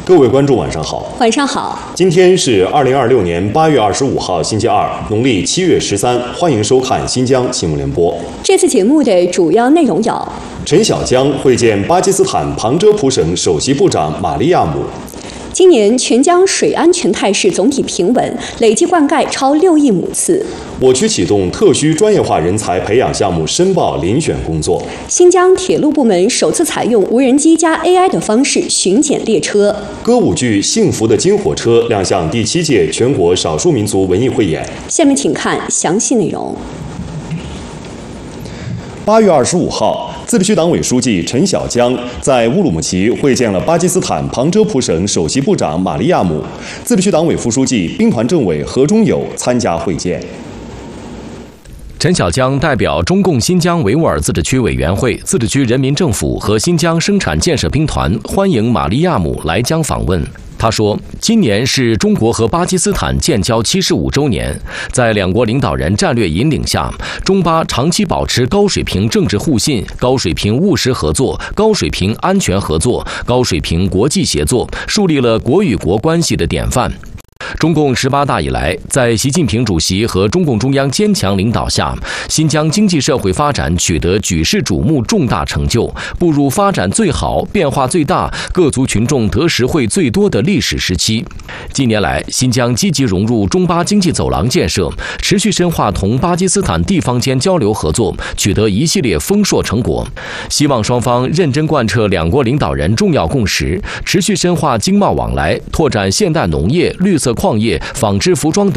各位观众晚上好。 晚上好。 今天是2026年8月25号星期二，农历7月13，欢迎收看新疆新闻联播。 这次节目的主要内容有： 陈小江会见巴基斯坦旁遮普省首席部长玛利亚姆。 今年全疆水安全态势总体平稳，累计灌溉超6亿亩次。 我区启动特需专业化人才培养项目申报遴选工作。 新疆铁路部门首次采用无人机加 AI 的方式巡检列车。 歌舞剧《幸福的金火车》亮相第7届全国少数民族文艺汇演。 下面请看详细内容。 8月25号，自治区党委书记陈小江在乌鲁木齐会见了巴基斯坦旁遮普省首席部长玛利亚姆。自治区党委副书记、兵团政委何忠友参加会见。 陈小江代表中共新疆维吾尔自治区委员会、自治区人民政府和新疆生产建设兵团欢迎玛利亚姆来疆访问。他说，今年是中国和巴基斯坦建交75周年，在两国领导人战略引领下，中巴长期保持高水平政治互信、高水平务实合作、高水平安全合作、高水平国际协作，树立了国与国关系的典范。中共18大以来，在习近平主席和中共中央坚强领导下，新疆经济社会发展取得举世瞩目重大成就，步入发展最好、变化最大、各族群众得实惠最多的历史时期。近年来，新疆积极融入中巴经济走廊建设，持续深化同巴基斯坦地方间交流合作，取得一系列丰硕成果。希望双方认真贯彻两国领导人重要共识，持续深化经贸往来，拓展现代农业、绿色矿业、纺织服装等